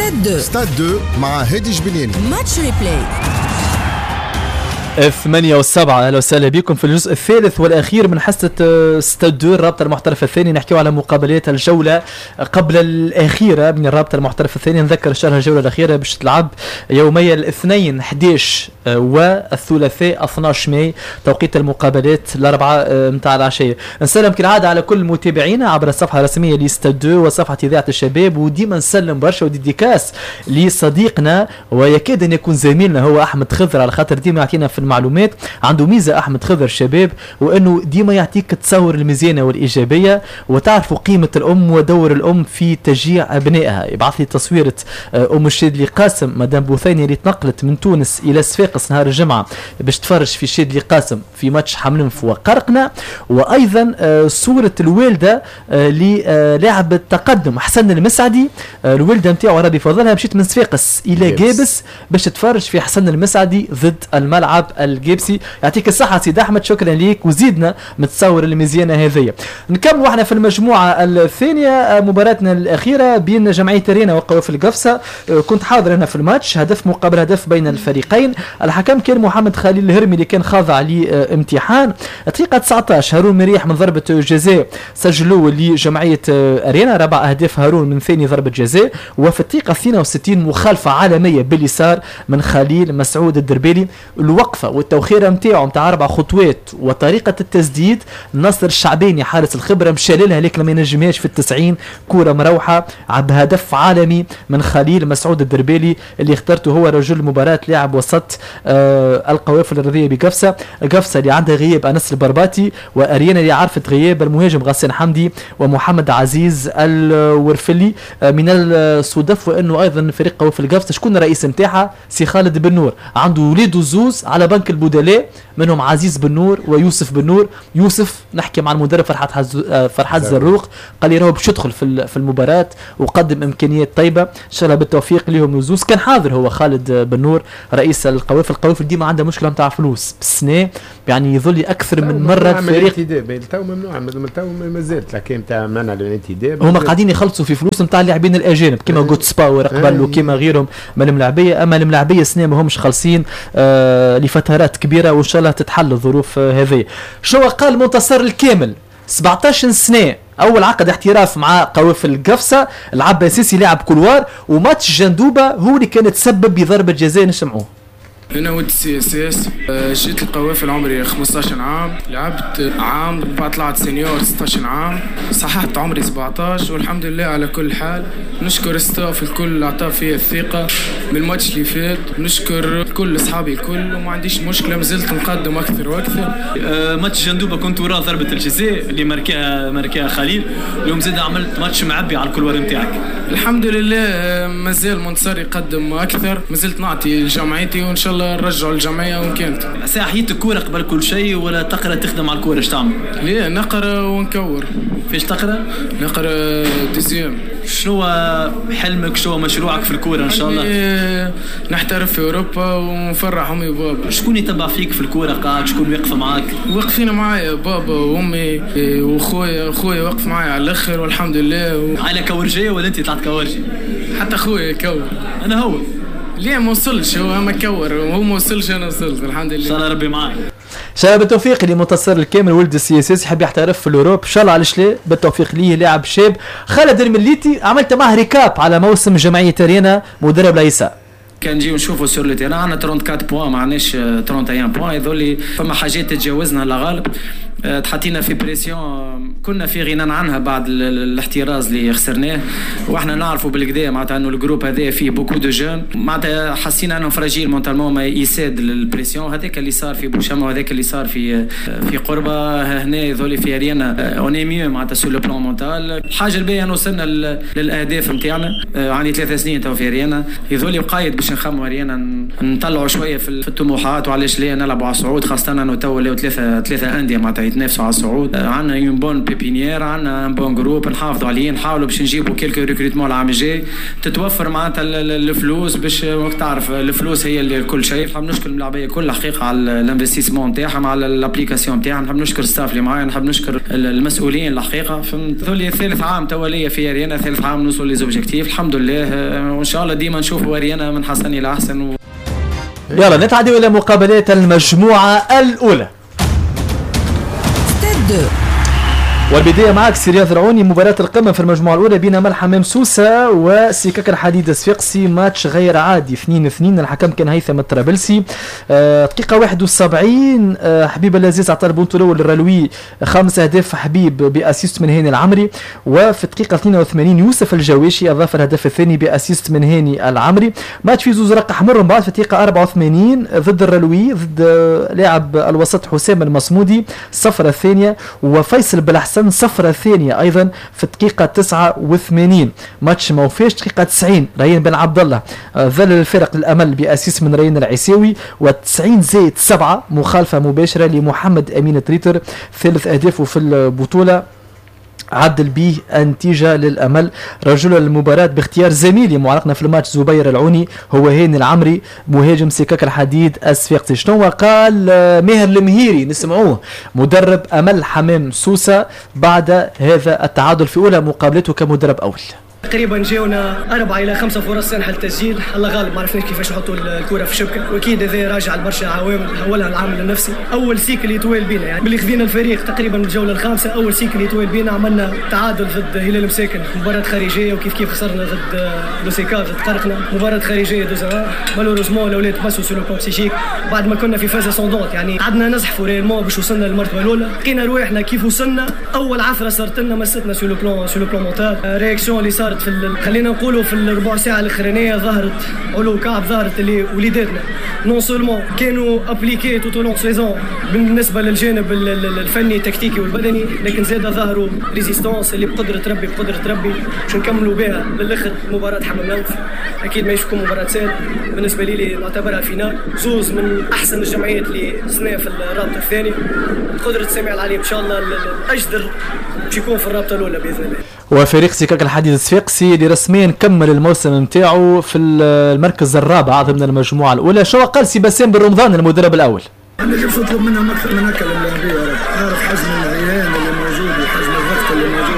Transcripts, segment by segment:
ستاد 2 مع هادي جبلياني. ماتش ريبلاي 8 و7. اهلا وسهلا بكم في الجزء الثالث والاخير من حصه ستاد 2 الرابطه المحترفه الثاني. نحكيو على مقابلات الجوله قبل الاخيره من الرابطه المحترفه الثاني. نذكر شهر الجوله الاخيره باش تلعب يومي الاثنين 11 والثلاثاء 12 ماي توقيت المقابلات الاربعاء متاع العشيه. نسلم كالعاده على كل متابعينا عبر الصفحه الرسميه لستاد 2 وصفحه اذاعه الشباب، وديما نسلم برشا وديديكاس لصديقنا ويكاد ان يكون زميلنا هو احمد خضر، على خاطر ديما يعطينا في المعلومات. عنده ميزه احمد خضر شباب، وانه ديما يعطيك تصور المزيانه والايجابيه، وتعرفوا قيمه الام ودور الام في تشجيع ابنائها. يبعث لي تصويره ام الشادلي قاسم مدام بوثيني اللي تنقلت من تونس الى صفاقس نهار الجمعه باش تفرج في الشادلي قاسم في ماتش حملنف وقرقنا، وايضا صوره الوالده للاعب التقدم حسن المسعدي. الوالده نتاعو ربي فضلها مشيت من صفاقس الى جابس باش تفرج في حسن المسعدي ضد الملعب الجيبسي. يعطيك الصحه سيد احمد، شكرا ليك وزيدنا متصور المزيانه هذه. نكمل واحنا في المجموعه الثانيه، مباراتنا الاخيره بين جمعيه رينا وقوافل القفصه. كنت حاضر هنا في الماتش، هدف مقابل هدف بين الفريقين. الحكم كان محمد خليل الهرمي اللي كان خاضع لامتحان. دقيقه 19 هارون مريح من ضربه جزاء سجلوا لجمعيه رينا 4 اهداف هارون من ثاني ضربه جزاء. وفي الدقيقه 62 مخالفه عالميه باليسار من خليل مسعود الدربيلي. الوقفه والتوخيره نتاعو نتاع 4 خطوات وطريقه التسديد نصر الشعباني حارس الخبره مشاللها لكن ما ينجمهاش في 90. كوره مروحه بهدف عالمي من خليل مسعود الدربيلي اللي اخترته هو رجل المباراه لاعب وسط القوافل الرياضيه بقفصه. قفصه اللي عندها غياب انس البرباتي، وارينا اللي عرفت غياب المهاجم غسان حمدي ومحمد عزيز الورفلي. من الصدف وانه ايضا فريق قوافل قفصه شكون الرئيس نتاعها سي خالد بن نور، عنده وليده زوز على بنك البدلاء منهم عزيز بن نور ويوسف بن نور. يوسف نحكي مع المدرب فرحات زروق قال لي راهو باش يدخل في المباراه وقدم امكانيات طيبه ان شاء الله بالتوفيق لهم الزوز. كان حاضر هو خالد بن نور رئيس القوافل ديما عندها مشكله نتاع فلوس بالسنه، يعني يظل اكثر من مره فريق تو ممنوع تو ما زالت الحكايه نتاع منع الانتداب. هما قاعدين يخلصوا في فلوس نتاع اللاعبين الاجانب كيما جوت سباور قبل وكيما غيرهم من الملاعبيه، اما الملاعبيه سنه ما همش خالصين لفترات كبيره وان شاء الله تتحل الظروف هذه. شو قال منتصر الكامل 17 سنه اول عقد احتراف مع قوافل قفصه، لعب اساسي لاعب كولوار، وماتش جندوبه هو اللي كان تسبب بضربه جزاء. نسمعوه. أنا ولد سي اس اس، جيت القوافل عمري 15 عام، لعبت عام بعد طلعت سينيور 16 عام، صححت عمري 17 والحمد لله على كل حال. نشكر ستاف الكل اللي عطاه فيا الثقة من الماتش اللي فات، نشكر كل أصحابي الكل وما عنديش مشكلة، مازلت نقدم أكثر وأكثر. ماتش جندوبة كنت وراء ضربة الجزاء اللي ماركاها خليل، اليوم زاد عملت ماتش معبي على الكولوار نتاعك. الحمد لله مازال منتصر يقدم أكثر، مازلت نعطي لجمعيتي وإن شاء الله نرجعوا الجمعية وإن كانت. حيت الكورة قبل كل شيء ولا تقرأ تخدم على الكورة؟ ايش تعمل؟ ليه نقرأ ونكور. فيش تقرأ؟ نقرأ ديزيام. شنو حلمك، شنو مشروعك في الكورة إن شاء الله؟ نحترف في أوروبا ونفرح أمي وبابا. شكون يتبع فيك في الكورة قاعد؟ شكون واقف معاك؟ واقفين معايا بابا وأمي وأخويا واقف معايا على الآخر والحمد لله. عائلة كورجية ولا أنت طلعت كورجي؟ حتى أخويا يكور. أنا هو ليه ما وصلش، هو ما كور وهو ما وصلش أنا وصلت الحمد لله. إن شاء الله ربي معاك. ان شاء الله بالتوفيق لمنتصر الكامل ولد السي اس اس يحب يحترف في الاوروب ان شاء الله. علاش لا، بالتوفيق ليه لاعب شاب. خالد المليتي عملت معه ريكاب على موسم جمعيه رينا مدرب اليسار. كان نجيو نشوفوا سور لو تيران عندنا 34 بوان ما عندناش 31 بوان، يظل فما حاجات تتجاوزنا لا غالب. تحطينا في بريسيون كنا في غنى عنها بعد الاحتراز اللي خسرناه، واحنا نعرفوا بالكدا معناتها انه الجروب هذا فيه بوكو دو جون، معناتها حسينا انه فراجيل مونتالمون ما يساد البريسيون. هذاك اللي صار في بوشام وهذاك اللي صار في قربه هنا يظل في ريانا اوني ميو معناتها سو لو بلان مونتال. الحاجه الباهيه انه وصلنا للاهداف نتاعنا. عندي 3 سنين تو في ريانا، يظل قايد باش نخموا ريانا نطلعوا شويه في الطموحات، وعلاش لا نلعبوا على الصعود، خاصه انه تو ثلاثه انديه معناتها يتنافسوا على الصعود. عندنا اون بون بيبينيير، عندنا ان بون جروب نحافظوا عليه، نحاولوا باش نجيبوا كيلكو ريكروتمون العام الجاي، تتوفر معناتها الفلوس باش تعرف الفلوس هي اللي كل شيء. نحب نشكر الملاعبيه كل حقيقه على الانفستيسمون نتاعهم، على الابليكاسيون نتاعهم، نحب نشكر الستاف اللي معايا، نحب نشكر المسؤولين الحقيقه. فهمت ذولي ثالث عام توليه في اريانا، ثالث عام نوصل لي زوبجيكتيف الحمد لله، وان شاء الله ديما نشوفوا اريانا من حسن الى احسن. يلا نتعدي الى مقابلات المجموعه الاولى. والبداية معك سي رياض رعوني. مباراة القمة في المجموعة الأولى بين أمل حمام سوسة وسكك الحديد الصفاقسي، ماتش غير عادي 2-2. الحكم كان هيثم الطرابلسي. دقيقة 71 حبيب العزيز عطى البونت الأول للرلوي، 5 أهداف حبيب بأسيست من هاني العمري، وفي الدقيقة 82 يوسف الجواشي أضاف الهدف الثاني بأسيست من هاني العمري. ماتش في زوز رق أحمر. من بعد في الدقيقة 84 ضد الرلوي ضد لاعب الوسط حسام المصمودي صفرة الثانية، وفيصل بالحسن صفرة ثانية أيضا في الدقيقة 89. ماتش ما وفاش. دقيقة 90 ريان بن عبد الله ظل الفرق للأمل بأسيس من ريان العيساوي، و90+7 مخالفة مباشرة لمحمد أمين تريتر، 3 أهدافه في البطولة عدل به النتيجة للأمل. رجل المباراة باختيار زميلي معلقنا في الماتش زبير العوني هو هاني العمري مهاجم سكك الحديد الصفاقسي. شنو قال ماهر المهيري؟ نسمعوه مدرب أمل حمام سوسة بعد هذا التعادل في أولى مقابلته كمدرب أول. تقريبا جاونا 4 إلى 5 فرص سانحة التسجيل، الله غالب ما عرفناش كيفاش نحطوا الكرة في الشبكة، واكيد هذا راجع لبرشا عوامل، اولها العامل النفسي. اول سيكل يطول بينا يعني باللي خذينا الفريق تقريبا من الجولة الخامسة، اول سيكل يطول بينا عملنا تعادل ضد هلال مساكن، مباراة خارجية، وكيف خسرنا ضد لوسيكا ضد قرقنا، مباراة خارجية دوزا مالوريزمون الاولاد تمسوا سو لو بلان بسيشيك بعد ما كنا في فاز اسوندونت، يعني قعدنا نزحفوا ريالمون باش وصلنا للمرتبة الاولى، لقينا رواحنا كيف وصلنا، اول عثرة صارت لنا مستنا سو لو بلان مونتال، رياكسيون اللي صارت في خلينا نقولوا في الربع ساعة الأخرانية ظهرت علو كعب، ظهرت اللي وليداتنا نون سولمون كانوا ابليكي تو لونغ سيزون بالنسبة للجانب الفني التكتيكي والبدني، لكن زاد ظهروا ريزيستانس اللي بقدرة ربي باش نكملوا بها للآخر. مباراة حمام لنف أكيد ما يشكون مباراة سهلة بالنسبة لي، نعتبرها فينال، زوز من أحسن الجمعيات اللي صناها في الرابطة الثاني، قدرة سامع العليم إن شاء الله الأجدر باش يكون في الرابطة الأولى بإذن الله. وفريق سكك الحديد الصفاقسي اللي رسميا كمل الموسم نتاعو في المركز الرابع ضمن المجموعه الاولى. شو قال سي باسم بن رمضان المدرب الاول؟ انا اللي بطلب منهم اكثر من هكا اللاعبين، عارف حجم العيان اللي موجود وحجم الضغط اللي موجود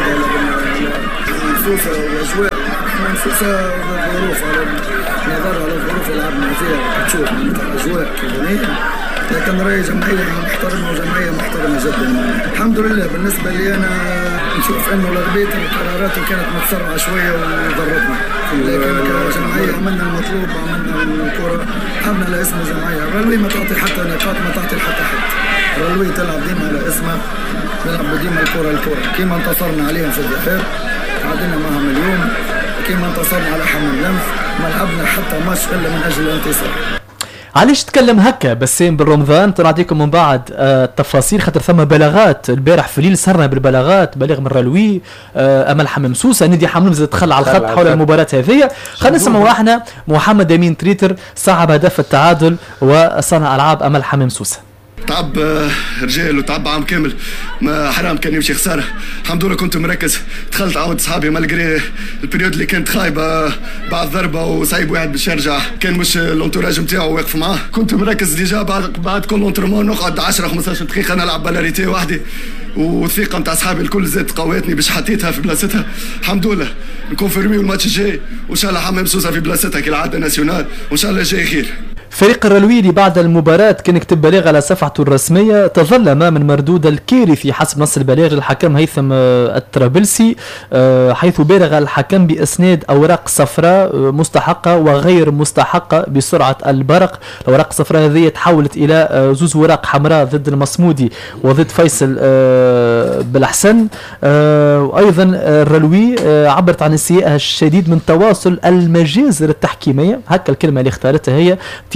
على سوسه والاجواء. من سوسه الظروف على نظر على الظروف اللي لعبنا فيها، تشوف الاجواء كيف، لكن راهي جمعيه محترمه وجمعيه محترمه جدا الحمد لله. بالنسبه لي انا نشوف انه لغبيه القرارات كانت متسرعه شويه وضرتنا، لكن كجمعيه عملنا المطلوب، عملنا الكره، حبنا على اسم الجمعيه. الرلوي ما تعطي حتى نقاط، ما تعطي حتى حد، الرلوي تلعب ديما على اسمها، نلعب ديما الكره كيما انتصرنا عليهم في الدفاع، تعادلنا معهم اليوم، كيما انتصرنا على حمام لنف، ما لعبنا حتى ماتش الا من اجل الانتصار. علاش تكلم هكا بسام بن رمضان؟ نعطيكم من بعد التفاصيل، خاطر ثم بلاغات البارح في الليل سهرنا بالبلاغات، بلاغ من رلوي، امل حمام سوسه، نادي حمام زاد دخل على الخط حول المباراه هذه. خلينا نسمعوا احنا محمد امين تريتر صاحب هدف التعادل وصانع العاب امل حمام سوسه. تعب رجال وتعب عام كامل، ما حرام كان يمشي خساره. الحمد لله كنت مركز، دخلت عاود صحابي مالغري البريود اللي كانت خايبه بعد ضربه وصعيب واحد باش يرجع، كان مش الانتوراج نتاعو واقف معاه. كنت مركز ديجا بعد كل انترمون نقعد 10-15 دقيقه نلعب بالاريتي وحدي، والثقه نتاع صحابي الكل زاد قواتني باش حطيتها في بلاصتها. الحمد لله نكونفيرميو الماتش الجاي، وان شاء الله حمام سوسه في بلاصتها كالعاده ناسيونال، وان شاء الله جاي خير. فريق الرلوي بعد المباراة كان كتب بلاغ على صفحته الرسمية تظلم من مردود الكارثي حسب نص البلاغ للحكم هيثم الطرابلسي، حيث بالغ الحكم بإسناد أوراق صفراء مستحقة وغير مستحقة بسرعة البرق. الأوراق الصفراء هذه تحولت إلى زوز وراق حمراء ضد المصمودي وضد فيصل بالحسن. وأيضا الرلوي عبرت عن استيائها الشديد من تواصل المجازر التحكيمية، هكا الكلمة اللي اختارتها هي،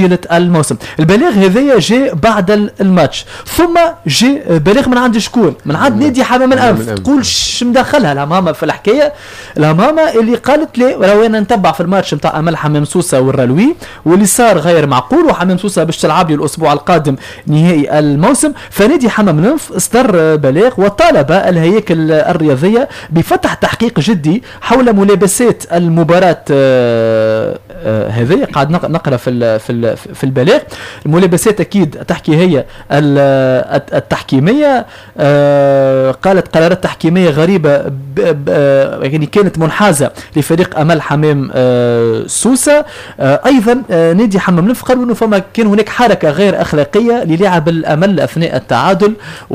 طيلة الموسم. البلاغ هذايا جاء بعد الماتش، ثم جاء بلاغ من عند شكون؟ من عند نادي حمام الأنف. تقول ش مدخلها الهمامة في الحكاية؟ الهمامة اللي قالت لي راهو انا نتبع في الماتش نتاع امل حمام سوسة والرلوي واللي صار غير معقول، وحمام سوسة باش تلعب لي الاسبوع القادم نهائي الموسم، فنادي حمام الأنف اصدر بلاغ وطالب الهياكل الرياضية بفتح تحقيق جدي حول ملابسات المباراة هذه. قاعد نقرا في البلاغ. الملابسات اكيد تحكي هي التحكيميه. قالت قرارات تحكيميه غريبه يعني كانت منحازه لفريق امل حمام سوسه. ايضا نادي حمام الأنف قالوا انه فما كان هناك حركه غير اخلاقيه للاعب الامل اثناء التعادل،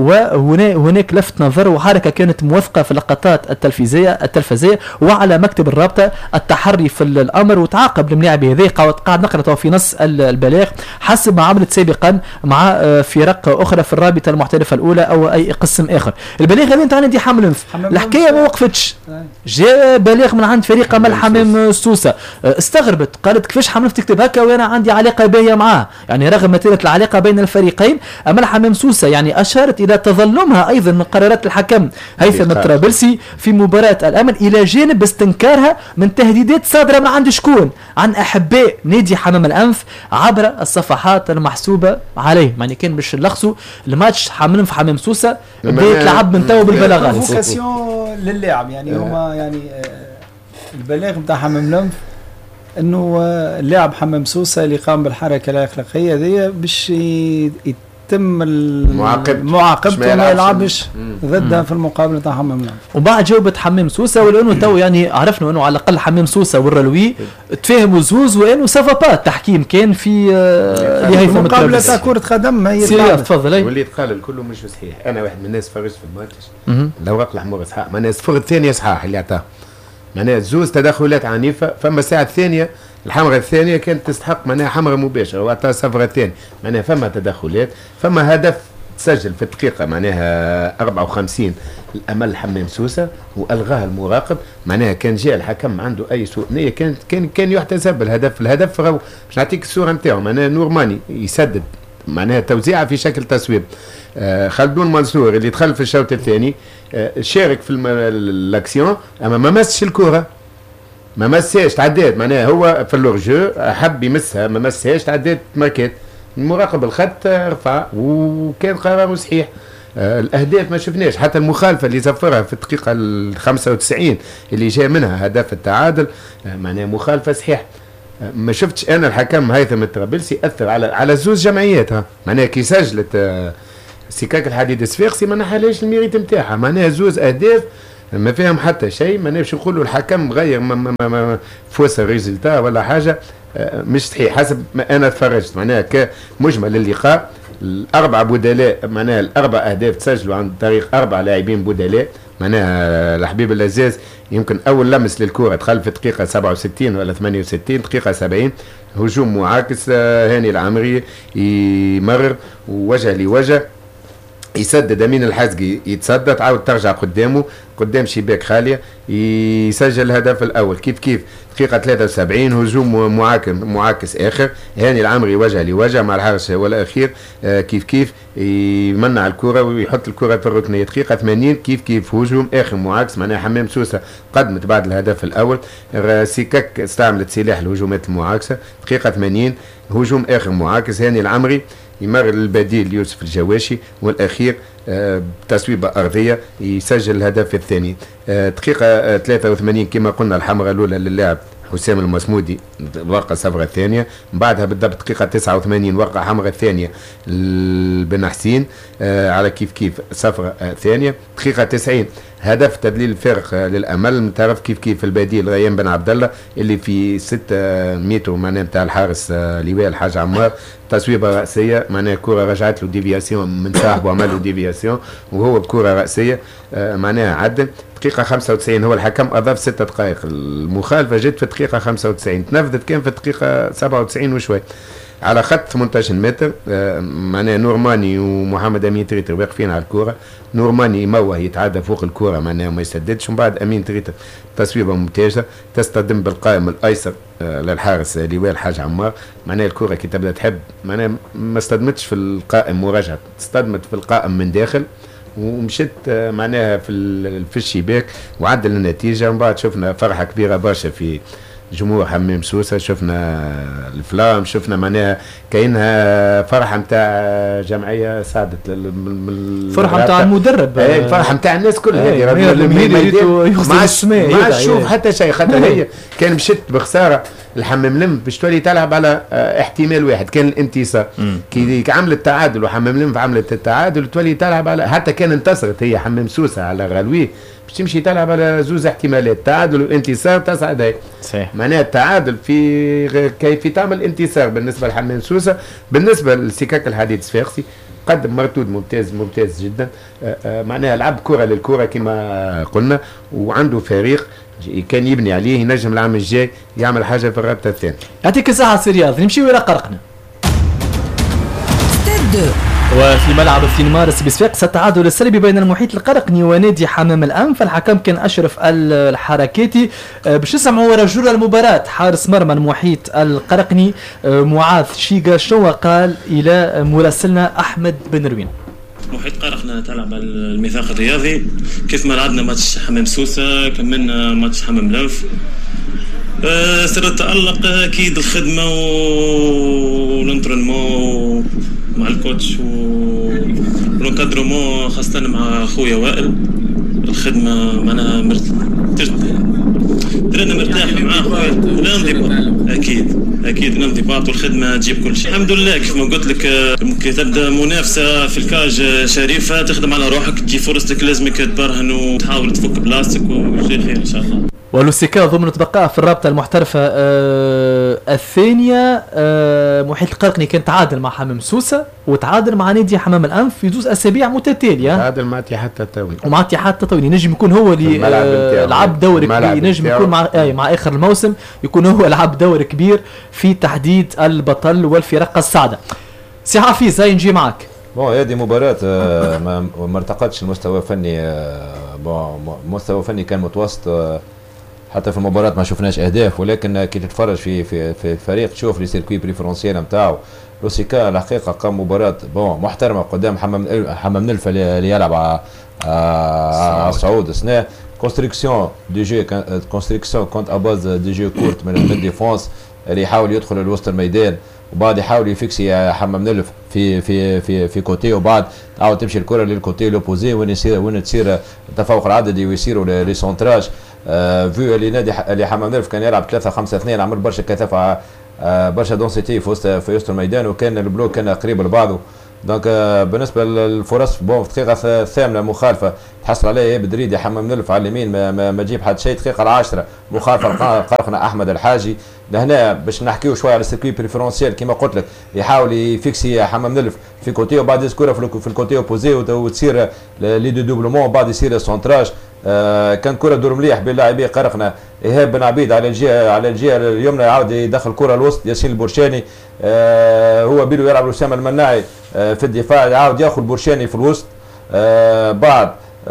وهناك لفت نظر وحركه كانت موثقه في اللقطات التلفزيه وعلى مكتب الرابطه التحري في الامر، وتعاقب الملاعب هذه. قاعد نقرا في نص البلاغ حسب ما عملت سابقا مع فرق اخرى في الرابطه المحترفه الاولى او اي قسم اخر. البلاغ هذا نتاع نادي حمام الأنف الحكايه ما وقفتش، جاء بلاغ من عند فريق امل حمام سوسه. استغربت، قالت كيفاش حمام تكتب هكا وانا عندي علاقه باهيه معاه؟ يعني رغم متانه العلاقه بين الفريقين، امل حمام سوسه يعني اشارت الى تظلمها ايضا من قرارات الحكم هيثم الطرابلسي في مباراه الامل، الى جانب استنكارها من تهديدات صادره من عند شكون؟ عن احباء نادي حمام الأنف عبر الصفحات المحسوبه عليه. يعني كان باش نلخصوا الماتش حمام في حمام سوسه بدا يتلعب من تو بالبلاغات بروفوكاسيون للاعب. يعني هما يعني البلاغ نتاع حمام الأنف انه اللاعب حمام سوسه اللي قام بالحركه الاخلاقيه هذه باش يتم معاقبته وما يلعبش ضدها في المقابله تاع حمام الأنف. وبعد جاوبت حمام سوسه، ولانه تو يعني عرفنا انه على الاقل حمام سوسه والرلوي تفاهموا زوز، وانه سافا التحكيم كان في هيثم المقابله تاع كره قدم. هي تفضل. واللي يتقال الكل مش صحيح. انا واحد من الناس فرجت في الماتش الاوراق الاحمر صحاح، معناها الصفر الثانيه صحاح اللي عطاه، معناها زوز تدخلات عنيفه. فما الساعه الثانيه الحمراء الثانيه كانت تستحق معناها حمراء مباشره، وعطاها صفرة الثانيه. معناها فما تدخلات، فما هدف تسجل في الدقيقه معناها 54 الامل حمام سوسه والغاه المراقب. معناها كان جاء الحكم عنده اي سوء نيه، كان يحتسب الهدف باش نعطيك الصوره نتاعو. معناها نورماني يسدد معناها توزيعه في شكل تصويب. خلدون منصور اللي دخل في الشوط الثاني شارك في الاكسيون، اما ما مسش الكره، ما مسهاش، تعدات. معناها هو في اللورجو حب يمسها ما مسهاش، تعدات ماركات. المراقب الخط رفع وكان قرار صحيح. الاهداف ما شفناش، حتى المخالفه اللي زفرها في الدقيقه ال 95 اللي جاء منها هدف التعادل معناها مخالفه صحيح. ما شفتش انا الحكم هيثم الطرابلسي اثر على زوز جمعيات. معناها كي سجلت سكاك الحديد الصفاقسي ما نحلهاش الميريت نتاعها، معناها زوز اهداف ما فيهم حتى شيء. ما نبش نقولوا الحكم غير ما فوس الريزلتا ولا حاجه، مش صحيح حسب ما انا تفرجت. معناها كمجمل اللقاء الاربع بدلاء، معناها الاربع اهداف تسجلوا عن طريق 4 لاعبين بدلاء. معناها الحبيب اللزاز يمكن اول لمس للكره دخل في دقيقه 67 ولا 68 دقيقه 70، هجوم معاكس. هاني العمري يمرر ووجه لوجه يسدد امين الحزقي، يتصدى تعاود ترجع قدام شباك خاليه يسجل الهدف الاول. كيف دقيقه 73 هجوم معاكس اخر، هاني العمري وجه لوجه مع الحارس والاخير. كيف يمنع الكره ويحط الكره في الركنيه. دقيقه 80 كيف هجوم اخر معاكس. معناها حمام سوسه قدمت بعد الهدف الاول، سيكاك استعملت سلاح الهجومات المعاكسه. دقيقه 80 هجوم اخر معاكس، هاني العمري يمر البديل يوسف الجواشي، والاخير بتصويبه ارضيه يسجل الهدف الثاني. دقيقه 83 كما قلنا الحمراء الاولى للاعب حسام المسمودي، ورقه صفراء الثانيه. بعدها بالضبط دقيقه 89 ورقه حمراء الثانيه بن حسين على كيف صفراء ثانيه. دقيقه 90 هدف تدليل الفارق للامل من طرف كيف البديل غيان بن عبد الله اللي في 6 متر معناها نتاع الحارس لواء الحاج عمار. تصويبه راسيه معناها كره رجعت له ديفياسيون من صاحبه وعمل له ديفياسيون وهو بكره راسيه معناها عدل. دقيقه 95 هو الحكم اضاف 6 دقائق، المخالفه جت في الدقيقه 95 تنفذت كان في الدقيقه 97 وشوي. على خط 18 متر. معناها نورماني ومحمد امين تريتر واقفين على الكوره، نورماني يموه يتعدى فوق الكوره معناها ما يسددش، ومن بعد امين تريتر تصويبه ممتازه تصطدم بالقائم الايسر للحارس لواء الحاج عمار. معناها الكوره كي تبدا تحب معناها ما اصطدمتش في القائم ورجعت، اصطدمت في القائم من داخل ومشت معناها في الشباك وعدل النتيجه. ومن بعد شفنا فرحه كبيره برشا في جمهور حمام سوسه، شفنا الفلام، شفنا معناها كاينها فرحه نتاع جمعيه ساعدت فرحه نتاع المدرب، الفرحه نتاع الناس كلها ما تشوف حتى شيء، خاطر هي كان مشت بخساره الحمام لم باش تولي تلعب على احتمال واحد كان الانتصار. كي عملت التعادل وحمام لم عملت التعادل تولي تلعب على، حتى كان انتصرت هي حمام سوسه على غالوي باش تمشي تلعب على زوز احتمالات، تعادل وانتصار تصعد هي. صحيح. معناها التعادل كيف تعمل انتصار بالنسبه لحمام سوسه. بالنسبه للسكاك الحديد الصفاقسي قدم مردود ممتاز جدا. معناها لعب كره للكره كما قلنا، وعنده فريق كان يبني عليه، ينجم العام الجاي يعمل حاجه في الرابطه الثانيه. يعطيك الصحه سي رياض. نمشيو الى قرقنه. وفي ملعب 2 مارس بصفاقس التعادل السلبي بين المحيط القرقني ونادي حمام الأنف. الحكم كان أشرف الحركاتي. باش نسمعوا رجل المباراة حارس مرمى المحيط القرقني معاذ شيقا شنو قال إلى مراسلنا أحمد بن روين. محيط قرقنة تلعب على الميثاق الرياضي كيف ما لعبنا ماتش حمام سوسة، كملنا ماتش حمام الأنف. سر التألق أكيد الخدمة والانترنمون مع الكوتش والانكادرومون خاصة مع خويا وائل. الخدمة معنا درنا مرتاح مع خويا، الانضباط أكيد الانضباط والخدمة تجيب كل شيء. الحمد لله كيف ما قلت لك كي تبدا منافسة في الكاج شريفة تخدم على روحك، تجي فرصتك لازمك تبرهن وتحاول تفك بلاستيك وشيء خير إن شاء الله. ولوسيكا ضمن بقاء في الرابطة المحترفة الثانية. محيط القرقني كان تعادل مع حمام سوسة وتعادل مع نادي حمام الأنف في 2 أسابيع متتالية. تعادل مع اتحاد التطاوي ومع اتحاد التطاوي نجم يكون هو اللي لعب دور كبير، نجم يكون مع آخر الموسم يكون هو لعب دور كبير في تحديد البطل والفرق الصاعدة. سي حفيظ هاي نجي معك. هذه مباراة ما ارتقتش المستوى الفني. مستوى فني كان متوسط، حتى في المباراة ما شفناش اهداف، ولكن كي تتفرج في فريق تشوف لي سيركوي بريفرونسيال نتاعو. لوسيكا الحقيقة قام مباراة محترمة قدام حمام نلفة اللي يلعب على الصعود السنة. كونستركسيون دي جو كونستركسيون كونت اباز دي جو كورت من الديفونس اللي يحاول يدخل لوسط الميدان، وبعد يحاول يفكسي حمام نلف في كوتي، وبعد تعاود تمشي الكره للكوتي لوبوزي وين تصير التفوق العددي ويصيروا لي سونتراج. فيو اللي حمام نلف كان يلعب 3-5-2 عمل برشا كثافه برشا دونسيتي في وسط الميدان، وكان البلوك كان قريب لبعضه. دونك بالنسبه للفرص في الدقيقه الثامنه مخالفه تحصل عليها بدريدي حمام نلف على اليمين ما تجيب حد شيء. الدقيقه العاشره مخالفه قرقنا احمد الحاجي. لهنا باش نحكيو شويه على السيركوي بريفرونسيال كما قلت لك، يحاول يفيكسي حمام نلف في كوتي وبعد يسكر في الكوتي اوبوزي وتصير لي دو دوبلومون وبعد يصير سونتراج. كان كره دور مليح بين لاعبي قرقنا. ايهاب بن عبيد على الجهه اليمنى يعاود يدخل كره الوسط. ياسين البرشاني هو بيدو يلعب اسامه المناعي في الدفاع، يعاود ياخذ برشاني في الوسط. بعد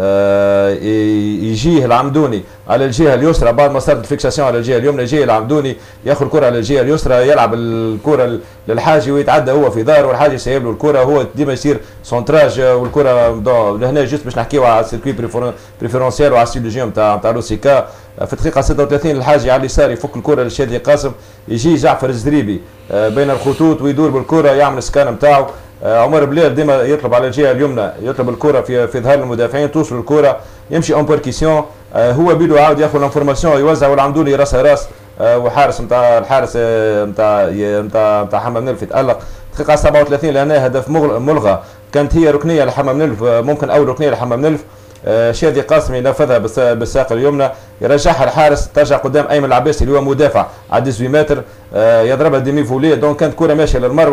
يجيه العمدوني على الجهه اليسرى بعد ما صارت الفيكساسيون على الجهه اليمنى، يجي العمدوني ياخذ الكره على الجهه اليسرى، يلعب الكره للحاجي ويتعدى هو في ظهره والحاجي سايب له الكره، هو ديما يصير سونتراج والكره لهنا. جست باش نحكيو على السيركوي بريفرونسيال وعلى السيلوجيوم تاع لوسيكا. في الدقيقه 36 الحاجي على اليسار يفك الكره للشادي قاسم، يجي جعفر الزريبي بين الخطوط ويدور بالكره يعمل السكان نتاعو. عمر بلال ديما يطلب على الجهه اليمنى، يطلب الكره في ظهر المدافعين، توصل الكره يمشي اون باركيسيون. هو بيدو عاود ياخذ الانفورماسيون يوزع والعمدوني راس راس، وحارس نتاع الحارس نتاع حمام نلف يتالق. دقيقه 37 لهنا هدف ملغى، كانت هي ركنيه لحمام نلف، ممكن اول ركنيه لحمام نلف. شادي قاسمي نفذها بالساق اليمنى، يرجعها الحارس ترجع قدام ايمن العباسي اللي هو مدافع على 18 متر، يضربها ديمي فولي. دونك كانت كره ماشيه للمروه.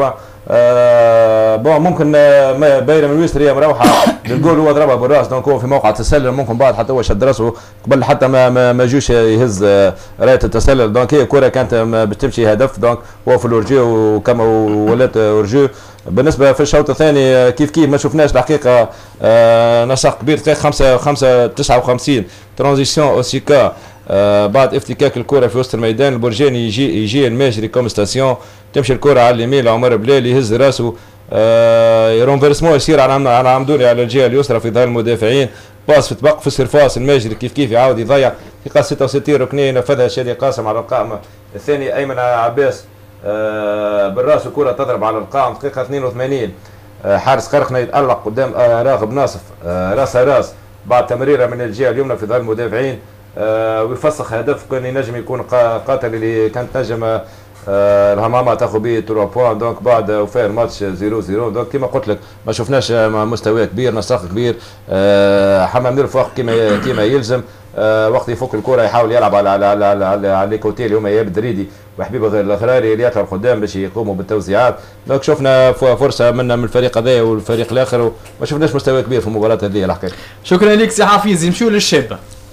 بون ممكن باينه من الويستر هي مروحه للجول هو ضربها بالراس دونك هو في موقع التسلل ممكن بعد حتى هو شد راسه قبل حتى ما جوش يهز رايه التسلل دونك هي كره كانت باش تمشي هدف دونك هو في الورجي وكما ولات ورجي. بالنسبه في الشوط الثاني كيف ما شفناش الحقيقه نسق كبير 59 ترانزيسيون اوسيكا بعد افتكاك الكره في وسط الميدان البرجاني يجي الماجري كوم ستاسيون تمشي الكره على اليمين لعمر بلال يهز راسه رونفيرسمون يصير على عمدوني على الجهه اليسرى في ظهر المدافعين باس في تبقى في السيرفاس الماجري كيف يعاود يضيع دقيقه 66 ركنيه نفذها شادي قاسم على القائم الثاني ايمن عباس بالراس الكره تضرب على القائم دقيقه 82 حارس قرقنه يتالق قدام راغب ناصف راس بعد تمريره من الجهه اليمنى في ظهر المدافعين ويفسخ هدف كان ينجم يكون قاتل اللي كانت نجم الهمامه تاخذ به 3 بوان دونك بعد وفاء الماتش 0-0 دونك كما قلت لك ما شفناش مستوى كبير نساق كبير حمام الفوق كما يلزم وقت يفك الكره يحاول يلعب على لي كوتي اللي هما اياب الدريدي وحبيب الغراري اللي يطلع قدام باش يقوموا بالتوزيعات دونك شفنا فرصه من الفريق هذا والفريق الاخر وما شفناش مستوى كبير في المباراه هذه الحقيقه. شكرا لك سي حفيظ. نمشيو للشابه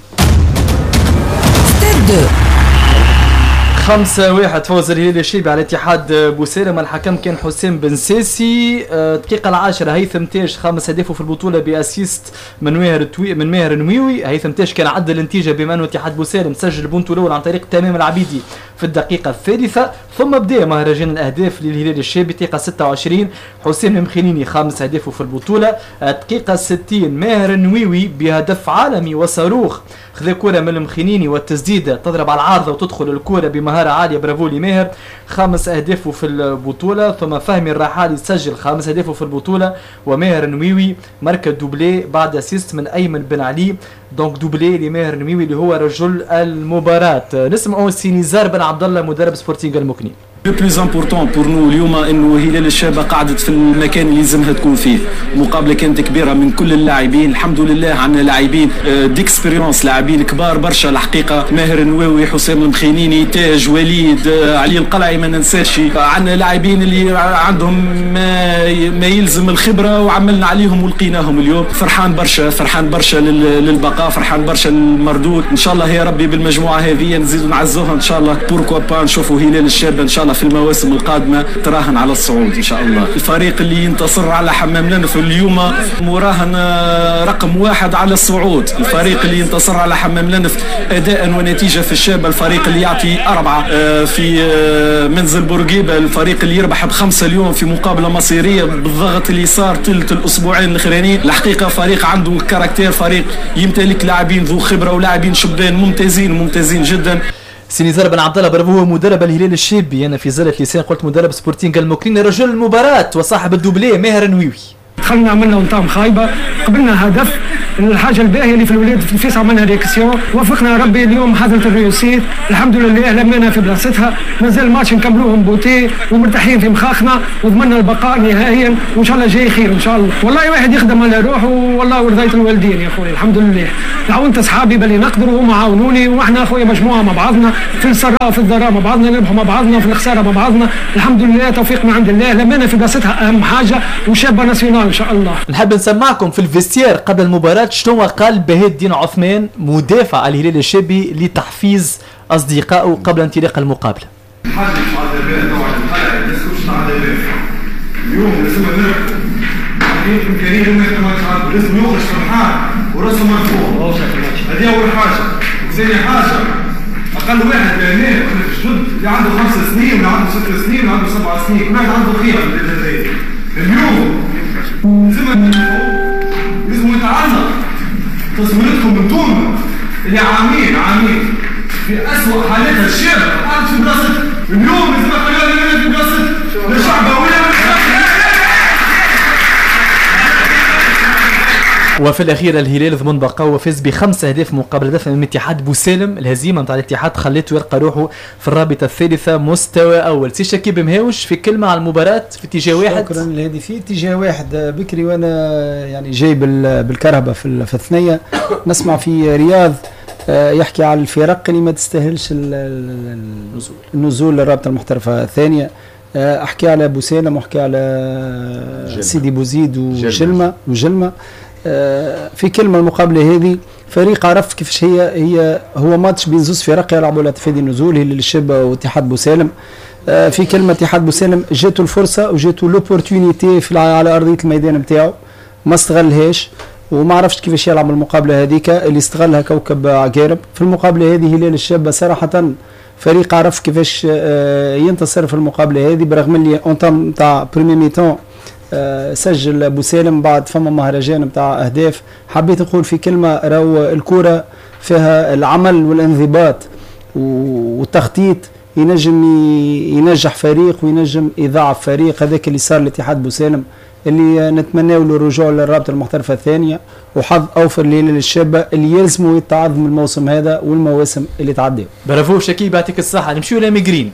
5-1 فوز الهلال الشيبي على اتحاد بوسيلم. الحكم كان حسين بن ساسي. دقيقة 10 هيثم تاج 5 أهدافه في البطولة بأسيست من ماهر نويوي. هيثم تاج كان عدل النتيجة بما أنه اتحاد بوسيلم سجل البونتو الأول عن طريق تمام العبيدي في الدقيقة 3 ثم بدأ مهرجان الأهداف للهلال الشيبي. دقيقة 26 حسين المخينيني 5 أهدافه في البطولة. دقيقة 60 ماهر نويوي بهدف عالمي وصاروخ خذ كرة من المخينيني والتسديدة تضرب على العارضة وتدخل الكرة بمهارة عالية. برافو لي ماهر 5 أهدافه في البطولة. ثم فهمي الرحالي سجل 5 أهدافه في البطولة وماهر نويوي مركز دوبلي بعد اسيست من أيمن بن علي دونك دوبلي لماهر نويوي اللي هو رجل المباراة. نسمعوا سي نزار بن عبد الله مدرب سبورتينغ المكني. لو بلوز امبورطون بور نو اليوم انه هلال الشابه قعدت في المكان اللي لازمها تكون فيه. مقابله كانت كبيره من كل اللاعبين الحمد لله عندنا لاعبين ديكسبيريونس لاعبين كبار برشا الحقيقه ماهر النواوي حسام المخينيني تاج وليد علي القلعي ما ننساش. عندنا لاعبين اللي عندهم ما يلزم الخبره وعملنا عليهم ولقيناهم اليوم. فرحان برشا للبقاء فرحان برشا للمردود. ان شاء الله يا ربي بالمجموعه هذه نزيدوا نعزوها ان شاء الله بوركوا با نشوفوا هلال الشابه ان شاء الله في المواسم القادمه تراهن على الصعود ان شاء الله. الفريق اللي ينتصر على حمام لنف اليوم مراهن رقم 1 على الصعود. الفريق اللي ينتصر على حمام لنف اداء ونتيجه في الشابه. الفريق اللي يعطي 4 في منزل بورقيبه. الفريق اللي يربح ب5 اليوم في مقابله مصيريه بالضغط اللي صار ثلث الاسبوعين الاخرانيين. الحقيقه فريق عنده كاركتير فريق يمتلك لاعبين ذو خبره ولاعبين شبان ممتازين جدا. سينيزار بن عبد الله برافو هو مدرب الهلال الشيبي. انا في زلة لسان قلت مدرب سبورتينغ المكرين رجل المباراة وصاحب الدوبلي ماهر نويوي. دخلنا عملنا ونطام خايبه قبلنا هدف. الحاجه الباهيه اللي في الولاد في الفيس عملنا ريكسيون وفقنا ربي اليوم حضرت الريوسيت الحمد لله لمينا في بلاصتها. مازال الماتش نكملوهم بوتي ومرتاحين في مخاخنا وضمننا البقاء نهائيا وان شاء الله جاي خير ان شاء الله. والله واحد يخدم على روحه والله ورضايه الوالدين يا اخوي الحمد لله. عاونت اصحابي باللي نقدروا وهم عاونوني واحنا اخويا مجموعه مع بعضنا في السراء وفي الضراء مع بعضنا نربحوا مع بعضنا في الخساره مع بعضنا الحمد لله توفيق من عند الله. لمينا في بلاصتها اهم حاجه وشابه ناسيونال ان شاء الله. نحب نسمعكم في الفيستير قبل المباراة شنو قال بهاء الدين عثمان مدافع الهلال الشيبي لتحفيز أصدقائه قبل انطلاق المقابلة. حاجة عذابات نوع القلعة لازم عذابات اليوم لازم نربحوا بعدين إمكانية لازم يخرج فرحان وراسه مرفوع. هذه أول حاجة. وثاني حاجة أقل واحد بأمان اللي عنده 5 سنين واللي عنده 6 سنين واللي عنده 7 سنين كل واحد عنده خيرة اليوم لازم يتعلق تصويرتكم انتم اللي عامين في اسوء حالاتها الشارع قاعد في بلاصه اليوم لازم نقول في بلاصه الشعبويه. وفي الأخير الهلال ضمن بقاء وفاز ب5 أهداف مقابل هدف من اتحاد بوسالم. الهزيمة نتاع الاتحاد خلته يلقى روحه في الرابطة الثالثة مستوى أول. سي شكيب مهاوش في كلمة على المباراة في اتجاه واحد. شكرا لهذه في اتجاه واحد. بكري وأنا يعني جاي بالكرهبة في الثنية نسمع في رياض يحكي على الفرق اللي ما تستاهلش النزول للرابطة المحترفة الثانية. احكي على بوسالم واحكي على سيدي بوزيد وجلمة. في كلمة المقابلة هذه فريق عرف كيفاش هو ماتش بين زوز فرق يلعبوا على تفادي النزول، هلال الشابة واتحاد بوسالم. في كلمة اتحاد بوسالم جاتو الفرصة وجاتو لوبورتونيتي على أرضية الميدان نتاعو ما استغلهاش وما عرفش كيفاش يلعب المقابلة هذيك اللي استغلها كوكب عقارب. في المقابلة هذه هلال الشابة صراحة فريق عرف كيفاش ينتصر في المقابلة هذه، برغم اللي اونتام نتاع بريمي ميتون سجل بوسالم بعد فما مهرجان نتاع أهداف. حبيت نقول في كلمة راهو الكرة فيها العمل والانضباط والتخطيط ينجم ينجح فريق وينجم يضعف فريق. هذاك اللي صار لاتحاد بوسالم اللي نتمنى له الرجوع للرابطة المحترفة الثانية وحظ أوفر للشابة اللي يلزموا يتعظم الموسم هذا والمواسم اللي تعدوا. برافو شكيب يعطيك الصحة. نمشيو لميغرين.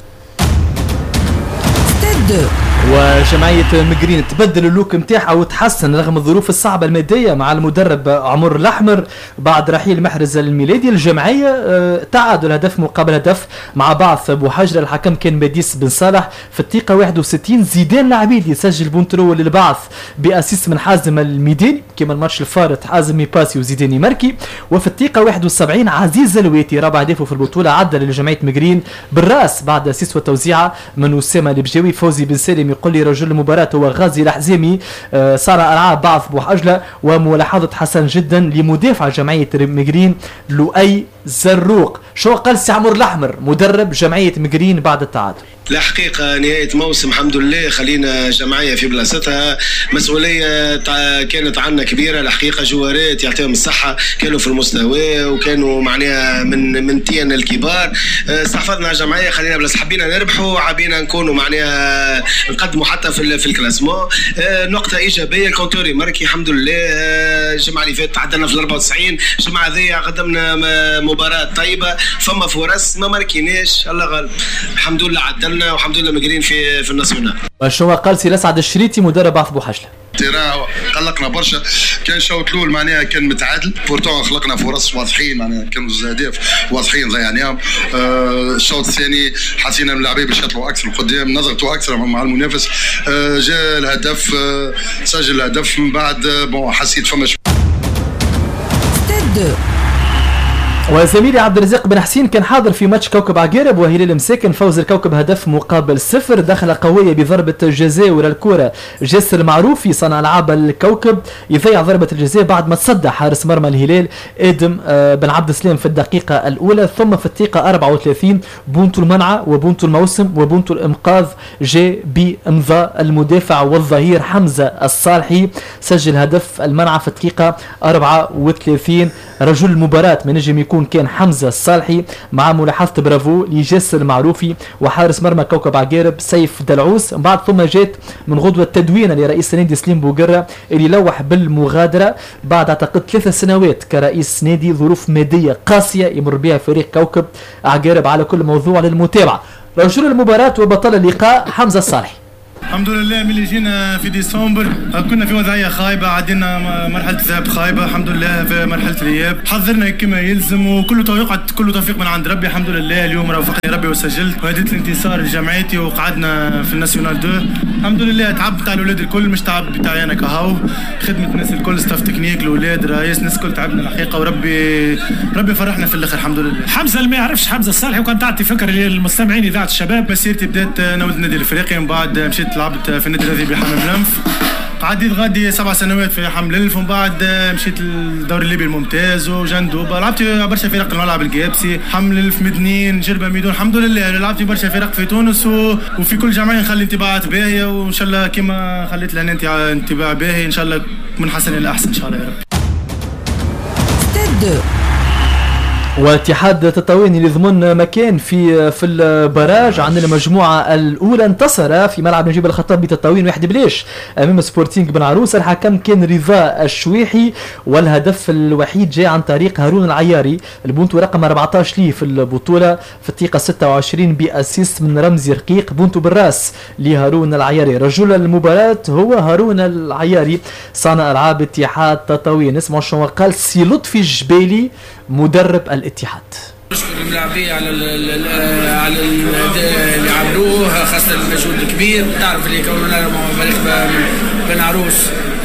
وجمعية ميغرين تبدل اللوك نتاعها وتحسن رغم الظروف الصعبة المادية مع المدرب عمر الأحمر بعد رحيل محرز الميلادي. الجمعية تعادل هدف مقابل هدف مع بعث بوحجرة. الحكم كان بديس بن صالح. في الدقيقة 61 زيدان العبيدي سجل بونترو للبعث بأسيس من حازم الميداني كما الماتش الفارط، حازم يباسي وزيدان يماركي. وفي الدقيقة 71 عزيز الويتي رابع هدفه في البطولة عدل لجمعية ميغرين بالراس بعد أسيس وتوزيعة من أسامة البجاوي. فوزي بن سالم يقول لي رجل المباراة هو غازي الحزامي صانع ألعاب بعض بوحجلة. وملاحظة حسن جدا لمدافع جمعية ميغرين لؤي زروق. شو قال سي عمر الأحمر مدرب جمعية ميغرين بعد التعادل؟ لا حقيقة نهاية موسم الحمد لله خلينا جمعية في بلاصتها. مسؤولية كانت عنا كبيرة الحقيقة. جوارات يعطيهم الصحة كانوا في المستوى وكانوا معناها من تيان الكبار. استحفظنا جمعية خلينا بلاص، حبينا نربحوا حبينا نكونوا معناها نقدموا حتى في الكلاسمون. نقطة إيجابية الكونتوري ماركي الحمد لله. الجمعة اللي فاتت تعدلنا في 94. الجمعة ذي قدمنا مباراة طيبة فما فرص ما ماركيناش الله غالب. الحمد لله عدلنا والحمد لله مقرين في الناسيونال. شنو قال سي الاسعد الشريتي مدرب بعث بوحجلة؟ قلقنا برشا. كان شوط الاول معناها كان متعادل بورتون خلقنا فرص واضحين معناها كانوا اهداف واضحين ضيعناهم. الشوط الثاني حسينا من اللاعبين باش يطلعوا اكثر لقدام نضغطوا اكثر مع المنافس. جاء الهدف سجل الهدف من بعد حسيت فما وزميلي عبد الرزاق بن حسين كان حاضر في ماتش كوكب عقارب وهلال مساكن. فوز الكوكب هدف مقابل 0. دخل قوية بضربة جزاء ورا الكرة جاسر معروفي صانع العاب الكوكب يضيع ضربة الجزاء بعد ما تصدى حارس مرمى الهلال ادم بن عبد السلام في الدقيقة الأولى. ثم في الدقيقة 34 بونتو المنعة وبونتو الموسم وبونتو الإنقاذ جاء بإمضاء المدافع والظهير حمزة الصالحي سجل هدف المنعة في الدقيقة 34. رجل المباراة من نجم يكون كان حمزة الصالحي مع ملاحظة برافو لجاسر المعروفي وحارس مرمى كوكب عقارب سيف دلعوس. بعد ثم جات من غدوة تدوينة لرئيس النادي سليم بوقرة اللي لوح بالمغادرة بعد اعتقد 3 سنوات كرئيس نادي. ظروف مادية قاسية يمر بها فريق كوكب عقارب. على كل موضوع للمتابعة رجل المباراة وبطل اللقاء حمزة الصالحي. الحمد لله ملي جينا في ديسمبر كنا في وضعيه خايبه، عدينا مرحله الذهاب خايبه. الحمد لله في مرحله الاياب حضرنا كما يلزم وكله توفيق من عند ربي. الحمد لله اليوم وفقني ربي وسجلت وهديت الانتصار لجمعيتي وقعدنا في الناسيونال 2. الحمد لله. تعب بتاع الاولاد الكل مش تعب بتاعي انا كهو، خدمه الناس الكل ستاف تكنيك الاولاد رئيس الناس الكل تعبنا الحقيقه وربي فرحنا في الاخر الحمد لله. حمزه اللي ما يعرفش حمزه الصالحي وكان تعطي فكره للمستمعين اذاعه الشباب. مسيرتي بدات نولد النادي الافريقي من بعد مشيت لعبت في النادي الذي بحمل الانف. عديت غادي 7 سنوات في حمل الانف ومن بعد مشيت للدوري الليبي الممتاز وجندوبه. لعبت برشا فرق الملعب القابسي حمل الانف مدنين جربه ميدون. الحمد لله لعبت برشا فرق في تونس وفي كل جمعيه نخلي انطباعات باهيه وان شاء الله كما خليت لنا انطباع باهي ان شاء الله من حسن الى احسن ان شاء الله يا رب. واتحاد تطاوين اللي ضمن مكان في البراج عن المجموعة الأولى انتصر في ملعب نجيب الخطاب بتطاوين 1-0 أمام سبورتينغ بن عروس. الحكم كان رضا الشويحي والهدف الوحيد جاء عن طريق هارون العياري البونتو رقم 14 ليه في البطولة في الدقيقة 26 بأسيست من رمزي رقيق. بونتو بالراس لهارون العياري. رجل المباراة هو هارون العياري صانع ألعاب اتحاد تطاوين. اسمعوا شنو قال سي لطفي الجبالي مدرب الاتحاد. نشكر الملاعبية على اللي عملوه، خاصة المجهود الكبير. تعرف اللي كوننا فريق بن عروس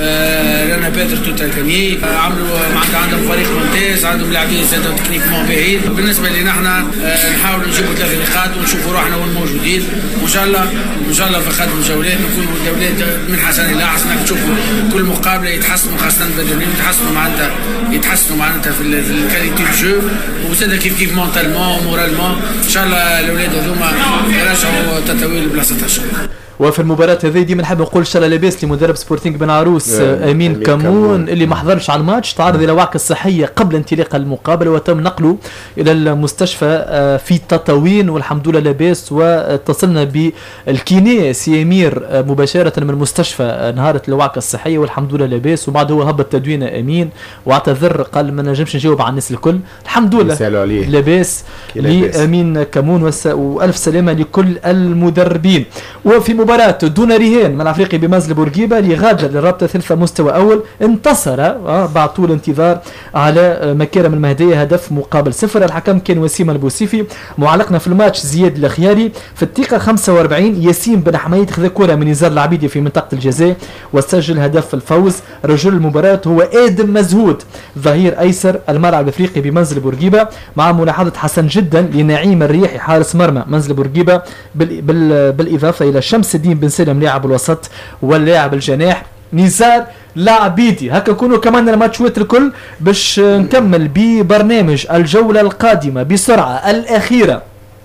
لنا بيتر توتا كاني عملوا عندهم فريق ممتاز، عندهم لاعبين زادوا تكنيكمون باهيين. بالنسبه لنا احنا نحاولوا نجيبوا 3 نقاط ونشوفوا روحنا وين موجودين، وان شاء الله في خدمه الجولات نكونوا الجولات من حسن الى احسن، نشوفوا كل مقابله يتحسنوا، خاصه بدنيا يتحسنوا معناتها في الكاليتي دو جو، وزاد كيف مونتالمون ومورالمون. ان شاء الله الاولاد هذوما يرجعوا تطويل بلاصتها. وفي المباراة هذه ديما نحب نقول ان شاء الله لاباس لمدرب سبورتينغ بن عروس امين كمون اللي ما حضرش على الماتش، تعرض الى وعكة صحية قبل انطلاق المقابلة وتم نقله الى المستشفى في تطاوين والحمد لله لاباس، واتصلنا بالكيني سي امير مباشرة من المستشفى نهار الوعكة الصحية والحمد لله لاباس، وبعد هو هبط تدوينه امين واعتذر قال ما نجمش نجاوب على الناس الكل. الحمد لله لاباس لامين كمون والف سلامة لكل المدربين. وفي مباراة دون رهان من افريقيا بمنزل بورقيبة لغادر للرابطة 3 مستوى اول، انتصر بعد طول انتظار على مكارم المهدية هدف مقابل 0. الحكم كان وسيم البوسيفي. معلقنا في الماتش زياد الخياري في الدقيقة 45 ياسين بن حميد خذ كرة من نزار العبيدي في منطقة الجزاء وسجل هدف الفوز. رجل المباراة هو ادم مزهود ظهير ايسر الملعب الافريقي بمنزل بورقيبة، مع ملاحظة حسن جدا لنعيم الرياحي حارس مرمى منزل بورقيبة، بالاضافة الى شمس الدين بن سلم لاعب الوسط واللاعب الجناح نزار لاعبيدي. هكا كونوا كمان الماتشات الكل باش نكمل ببرنامج الجولة القادمة بسرعة الأخيرة.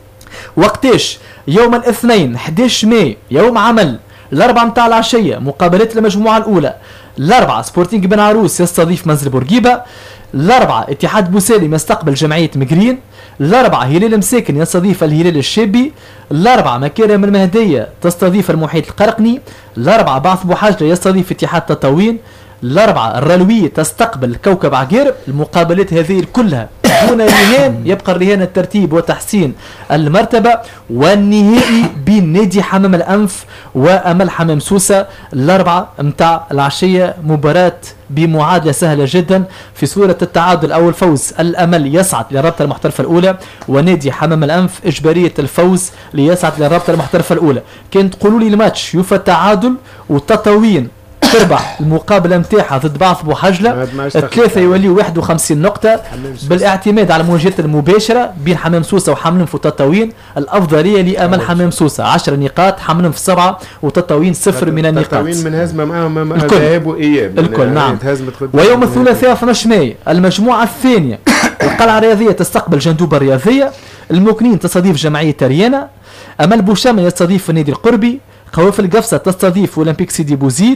وقتاش؟ يوم الاثنين 11 ماي يوم عمل 4 متاع العشية مقابلات المجموعة الأولى. 4 سبورتينغ بن عروس يستضيف منزل بورقيبة. 4 اتحاد بوسالم يستقبل جمعية مقرين. 4 هلال مساكن يستضيف الهلال الشابي. 4 مكارم المهدية تستضيف المحيط القرقني. 4 بعث بوحاجلة يستضيف اتحاد تطاوين. 4 الرلوية تستقبل كوكب عقير. المقابلات هذه كلها دون رهان، يبقى الرهان الترتيب وتحسين المرتبة. والنهائي بين نادي حمام الأنف وأمل حمام سوسة 4 متاع العشية، مباراة بمعادلة سهلة جدا في صورة التعادل أو الفوز الأمل يصعد للرابطة المحترفة الأولى، ونادي حمام الأنف إجبارية الفوز ليصعد للرابطة المحترفة الأولى. كنت تقولوا لي الماتش يوفى تعادل وتطاوين تربح المقابله نتاعها ضد بعض بوحجله 3 يوليوا 51 نقطه بالاعتماد على المواجهات المباشره بين حمام سوسه وحملنف وتطاوين. الافضليه لامل حمام سوسه 10 نقاط، حملنف 7 وتطاوين 0 من النقاط. تطاوين من هزمه معهم ذهاب واياب الكل نعم. ويوم الثلاثاء 12 ماي المجموعه الثانيه القلعه الرياضيه تستقبل جندوبه الرياضيه. المكنين تستضيف جمعيه تريانا. امل بوشامه يستضيف النادي القربي. قوافل قفصه تستضيف اولمبيك سيدي بوزيد.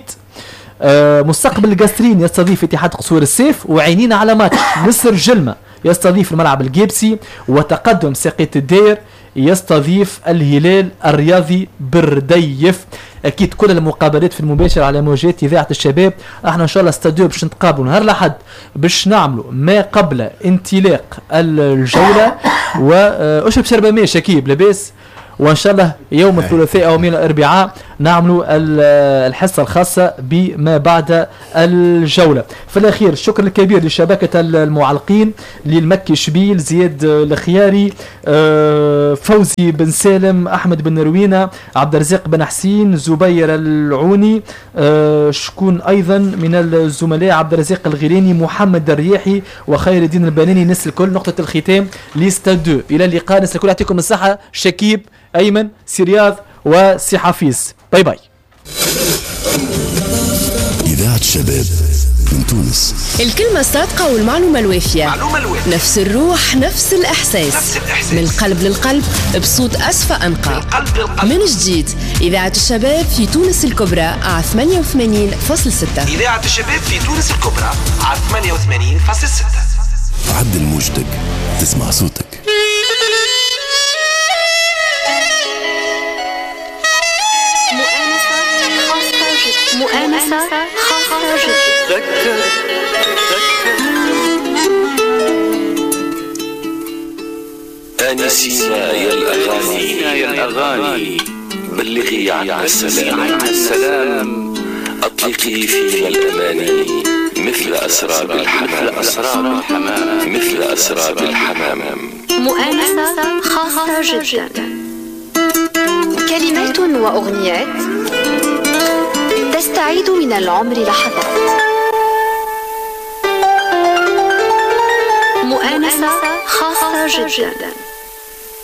مستقبل القصرين يستضيف اتحاد قصور السيف. وعينينا على ماتش نصر جلمة يستضيف الملعب الجيبسي. وتقدم ساقية الدير يستضيف الهلال الرياضي برديف. اكيد كل المقابلات في المباشر على موجات اذاعه الشباب. احنا ان شاء الله استوديو باش نتقابلوا نهار الاحد باش نعملوا ما قبل انطلاق الجوله. واشرب شربه ماء شكيب لاباس. وان شاء الله يوم الثلاثاء او يوم الاربعاء نعملوا الحصه الخاصه بما بعد الجوله. في الاخير الشكر الكبير لشبكه المعلقين للمكي شبيل، زياد الخياري، فوزي بن سالم، احمد بن روينه، عبد الرزاق بن حسين، زبير العوني، شكون ايضا من الزملاء عبد الرزاق الغيراني، محمد الرياحي وخير الدين البناني. ناس الكل نقطه الختام ليستاد 2. الى اللقاء، ناس الكل يعطيكم الصحه. شكيب، أيمن، سي رياض وسي حفيظ. باي باي. إذاعة الشباب من تونس. الكلمة الصادقة والمعلومة الوافية. نفس الروح، نفس الإحساس. من القلب للقلب بصوت أسفى أنقى. من جديد إذاعة الشباب في تونس الكبرى على 88.6. إذاعة الشباب في تونس الكبرى على 88.6. عدل موجتك تسمع صوتك. مؤانسة خاصة جدا. آنسينا يا الأغاني بلغي عنا السلام. أطلقي فينا الأماني مثل أسراب الحمام مثل أسراب الحمام مؤانسة خاصة جدا. كلمات وأغنيات تستعيد من العمر لحظات. مؤانسة خاصة جدا.